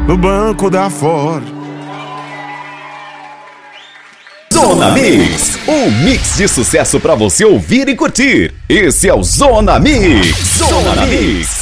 no banco da Ford. Zona Mix, um mix de sucesso pra você ouvir e curtir. Esse é o Zona Mix. Zona Mix.